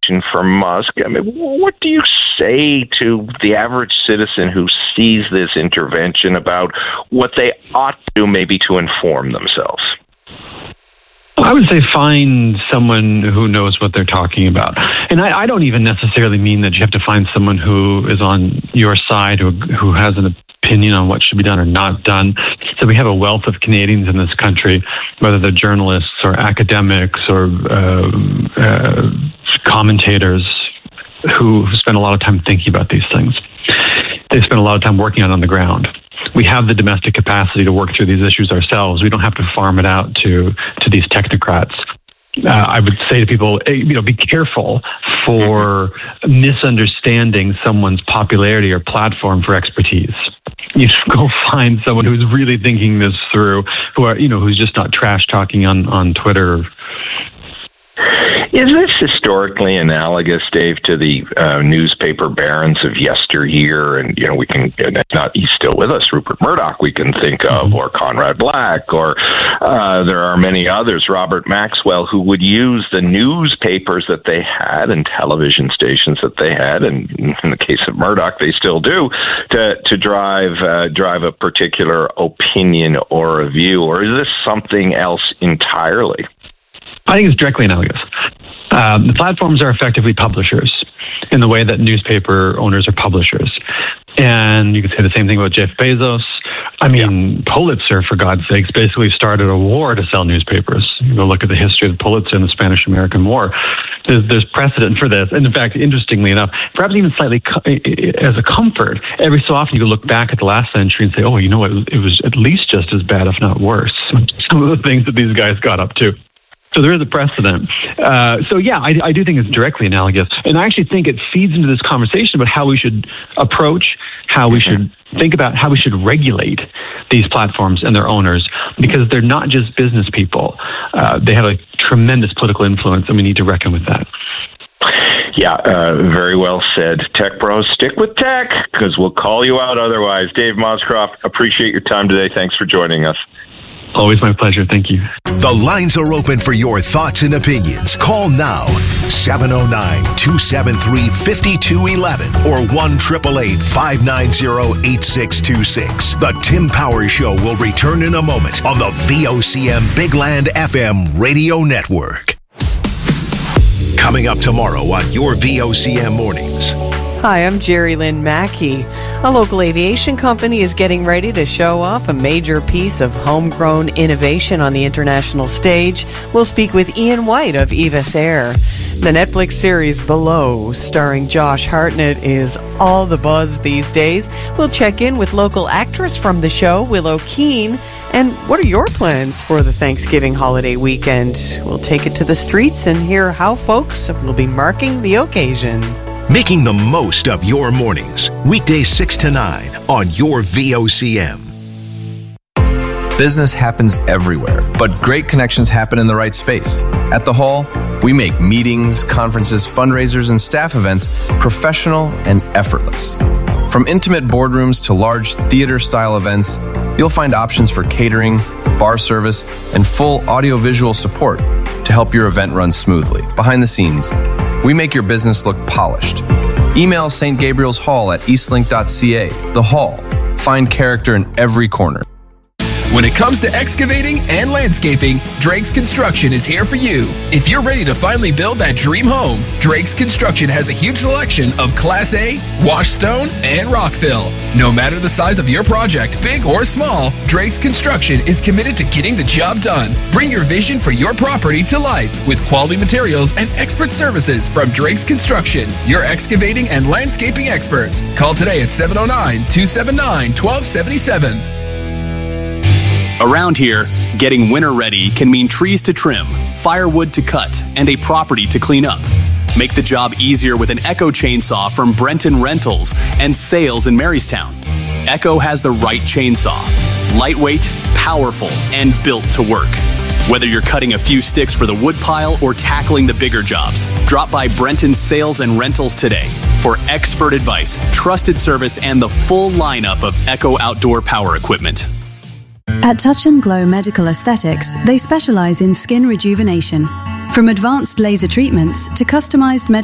for Musk. I mean, what do you say to the average citizen who sees this intervention about what they ought to do maybe to inform themselves? I would say find someone who knows what they're talking about. And I don't even necessarily mean that you have to find someone who is on your side, who has an opinion on what should be done or not done. So we have a wealth of Canadians in this country, whether they're journalists or academics or commentators, who spend a lot of time thinking about these things. They spend a lot of time working on the ground. We have the domestic capacity to work through these issues ourselves. We don't have to farm it out to these technocrats. I would say to people, be careful for misunderstanding someone's popularity or platform for expertise. You go find someone who's really thinking this through, who's just not trash talking on Twitter. Is this historically analogous, Dave, to the newspaper barons of yesteryear? And, we can, he's still with us, Rupert Murdoch, we can think of, or Conrad Black, or there are many others, Robert Maxwell, who would use the newspapers that they had and television stations that they had, and in the case of Murdoch, they still do, to drive a particular opinion or a view? Or is this something else entirely? I think it's directly analogous. The platforms are effectively publishers in the way that newspaper owners are publishers. And you can say the same thing about Jeff Bezos. Pulitzer, for God's sakes, basically started a war to sell newspapers. You go look at the history of Pulitzer and the Spanish-American War. There's precedent for this. And in fact, interestingly enough, perhaps even slightly as a comfort, every so often you look back at the last century and say, oh, it was at least just as bad, if not worse, some of the things that these guys got up to. So there is a precedent. I do think it's directly analogous. And I actually think it feeds into this conversation about how we should approach, how we should think about, how we should regulate these platforms and their owners, because they're not just business people. They have a tremendous political influence, and we need to reckon with that. Yeah, very well said. Tech Bros, stick with tech, because we'll call you out otherwise. Dave Moscroft, appreciate your time today. Thanks for joining us. Always my pleasure. Thank you. The lines are open for your thoughts and opinions. Call now, 709-273-5211 or 1-888-590-8626. The Tim Powers Show will return in a moment on the VOCM Big Land FM radio network. Coming up tomorrow on your VOCM Mornings. Hi, I'm Jerry Lynn Mackey. A local aviation company is getting ready to show off a major piece of homegrown innovation on the international stage. We'll speak with Ian White of Evis Air. The Netflix series Below, starring Josh Hartnett, is all the buzz these days. We'll check in with local actress from the show, Willow Keane. And what are your plans for the Thanksgiving holiday weekend? We'll take it to the streets and hear how folks will be marking the occasion. Making the most of your mornings. Weekdays 6 to 9 on your VOCM. Business happens everywhere, but great connections happen in the right space. At The Hall, we make meetings, conferences, fundraisers, and staff events professional and effortless. From intimate boardrooms to large theater-style events, you'll find options for catering, bar service, and full audiovisual support to help your event run smoothly. Behind the scenes, we make your business look polished. Email St. Gabriel's Hall at eastlink.ca. The Hall. Find character in every corner. When it comes to excavating and landscaping, Drake's Construction is here for you. If you're ready to finally build that dream home, Drake's Construction has a huge selection of Class A, wash stone, and rock fill. No matter the size of your project, big or small, Drake's Construction is committed to getting the job done. Bring your vision for your property to life with quality materials and expert services from Drake's Construction, your excavating and landscaping experts. Call today at 709-279-1277. Around here, getting winter ready can mean trees to trim, firewood to cut, and a property to clean up. Make the job easier with an Echo chainsaw from Brenton Rentals and Sales in Marystown. Echo has the right chainsaw. Lightweight, powerful, and built to work. Whether you're cutting a few sticks for the wood pile or tackling the bigger jobs, drop by Brenton Sales and Rentals today for expert advice, trusted service, and the full lineup of Echo outdoor power equipment. At Touch and Glow Medical Aesthetics, they specialize in skin rejuvenation. From advanced laser treatments to customized medical